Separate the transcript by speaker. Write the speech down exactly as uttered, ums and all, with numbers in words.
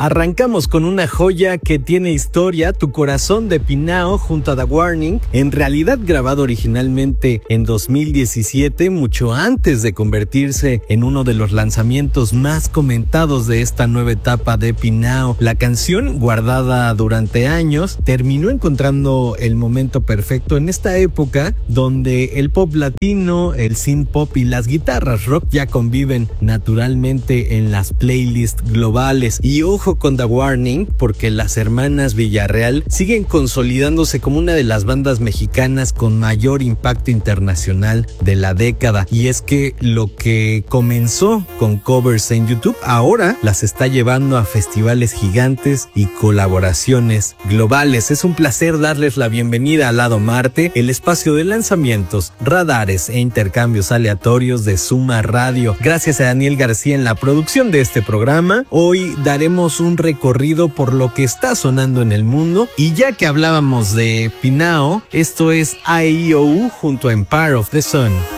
Speaker 1: Arrancamos con una joya que tiene historia, Tu Corazón de Pinao junto a The Warning, en realidad grabado originalmente en dos mil diecisiete, mucho antes de convertirse en uno de los lanzamientos más comentados de esta nueva etapa de Pinao. La canción, guardada durante años, terminó encontrando el momento perfecto en esta época donde el pop latino, el synth pop y las guitarras rock ya conviven naturalmente en las playlists globales. Y ojo con The Warning, porque las hermanas Villarreal siguen consolidándose como una de las bandas mexicanas con mayor impacto internacional de la década. Y es que lo que comenzó con covers en YouTube ahora las está llevando a festivales gigantes y colaboraciones globales. Es un placer darles la bienvenida a Lado Marte, el espacio de lanzamientos, radares e intercambios aleatorios de Suma Radio. Gracias a Daniel García en la producción de este programa. Hoy daremos un recorrido por lo que está sonando en el mundo, y ya que hablábamos de Pinao, esto es I E O U junto a Empire of the Sun.